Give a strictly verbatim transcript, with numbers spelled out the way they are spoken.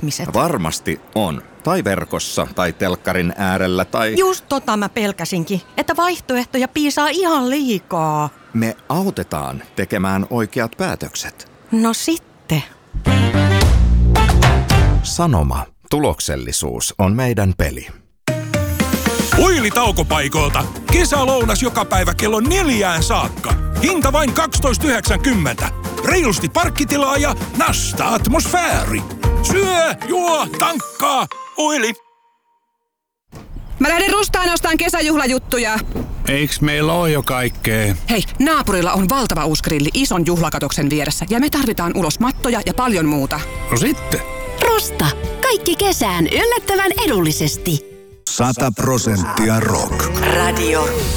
ihmiset. Varmasti on. Tai verkossa, tai telkkarin äärellä, tai... Just tota mä pelkäsinkin, että vaihtoehtoja piisaa ihan liikaa. Me autetaan tekemään oikeat päätökset. No sitten. Sanoma. Tuloksellisuus on meidän peli. Huilitaukopaikoilta. Kesälounas joka päivä kello neljään saakka. Hinta vain kaksitoista yhdeksänkymmentä. Reilusti parkkitilaa ja nasta atmosfääri. Syö, juo, tankkaa. Huili. Mä lähden Rustaan ostaan kesäjuhlajuttuja. Eiks meillä oo jo kaikkea? Hei, naapurilla on valtava uusi grilli ison juhlakatoksen vieressä ja me tarvitaan ulos mattoja ja paljon muuta. No sitten. Rusta. Kaikki kesään yllättävän edullisesti. Sata prosenttia rock. Radio.